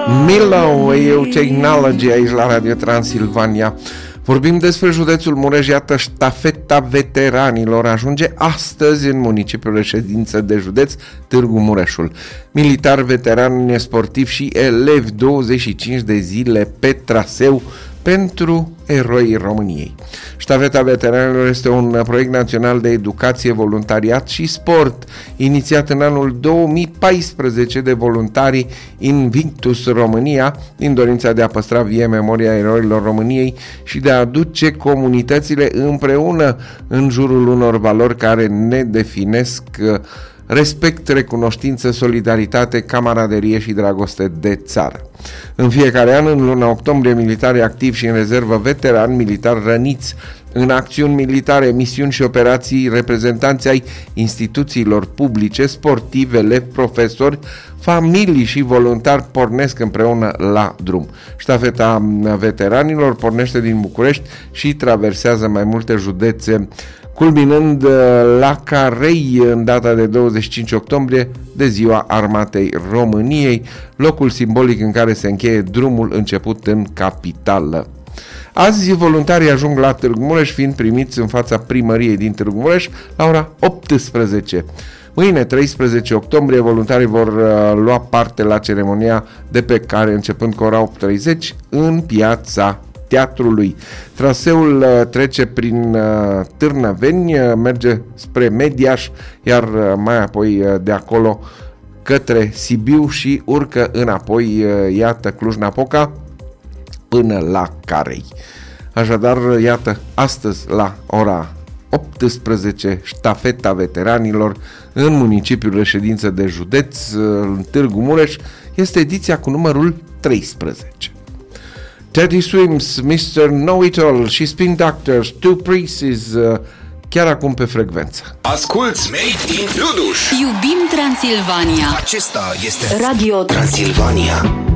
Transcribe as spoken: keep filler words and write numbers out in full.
Milo EU Technology aici la Radio Transilvania. Vorbim despre județul Mureș, iată, ștafeta veteranilor ajunge astăzi în municipiul reședință de județ Târgu Mureșul. Militari, veterani sportivi și elevi, douăzeci și cinci de zile pe traseu pentru eroii României. Ștafeta veteranilor este un proiect național de educație, voluntariat și sport, inițiat în anul două mii paisprezece de voluntarii Invictus România, din dorința de a păstra vie memoria eroilor României și de a aduce comunitățile împreună în jurul unor valori care ne definesc: respect, recunoștință, solidaritate, camaraderie și dragoste de țară. În fiecare an, în luna octombrie, militari activi și în rezervă, veterani, militari răniți în acțiuni militare, misiuni și operații, reprezentanți ai instituțiilor publice, sportivele, profesori, familii și voluntari pornesc împreună la drum. Ștafeta veteranilor pornește din București și traversează mai multe județe, culminând la Carei în data de douăzeci și cinci octombrie, de Ziua Armatei României, locul simbolic în care se încheie drumul început în capitală. Azi voluntarii ajung la Târgu Mureș, fiind primiți în fața primăriei din Târgu Mureș la ora optsprezece. Mâine, treisprezece octombrie, voluntarii vor uh, lua parte la ceremonia de pe care, începând cu ora opt treizeci, în piața Teatrului. Traseul uh, trece prin uh, Târnăveni, uh, merge spre Mediaș, iar uh, mai apoi uh, de acolo către Sibiu și urcă înapoi, uh, iată, Cluj-Napoca, până la Carei. Așadar, iată, astăzi la ora optsprezece, ștafeta veteranilor în municipiul reședință de județ, în Târgu Mureș, este ediția cu numărul treisprezece. Teddy Swims, mister Know-It-All și Spin Doctors, Two Pieces, chiar acum pe frecvență. Asculți Made in Luduș. Iubim Transilvania. Acesta este Radio Transilvania.